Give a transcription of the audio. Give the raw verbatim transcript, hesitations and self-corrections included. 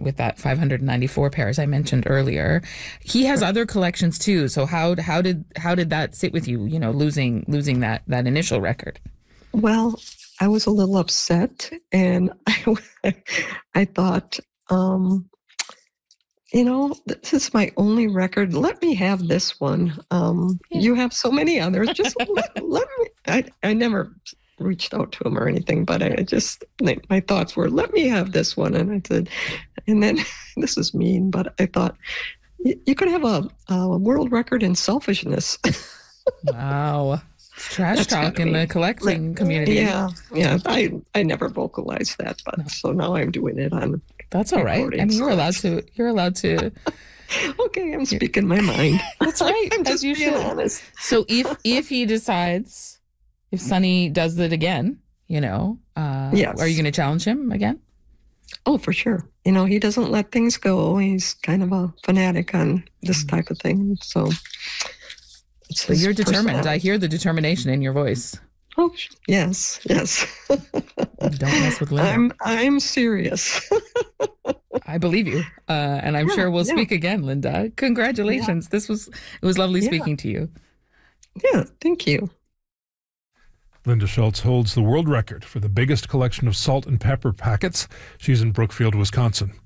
with that five hundred ninety-four pairs I mentioned earlier. He has other collections too. So how how did how did that sit with you? You know, losing losing that that initial record. Well, I was a little upset, and I I thought, um, you know, this is my only record. Let me have this one. Um, yeah. You have so many others. Just let, let me. I I never reached out to him or anything, but I just, my thoughts were, let me have this one. And I said, and then, this is mean, but I thought, you could have a, a world record in selfishness. Wow. It's trash That's talk in the collecting like, community. Yeah, yeah. I, I never vocalized that, but no. So now I'm doing it on. That's all right. I mean, you're allowed to, you're allowed to. Okay, I'm speaking my mind. That's right. I'm just as you being should. honest. So if, if he decides, if Sonny does it again, you know, uh, yes. Are you going to challenge him again? Oh, for sure. You know, he doesn't let things go. He's kind of a fanatic on this type of thing. So, it's but you're determined. I hear the determination in your voice. Oh, yes, yes. Don't mess with Linda. I'm, I'm serious. I believe you. Uh, and I'm yeah, sure we'll yeah. speak again, Linda. Congratulations. Yeah. This was, it was lovely yeah. speaking to you. Yeah, thank you. Linda Schultz holds the world record for the biggest collection of salt and pepper packets. She's in Brookfield, Wisconsin.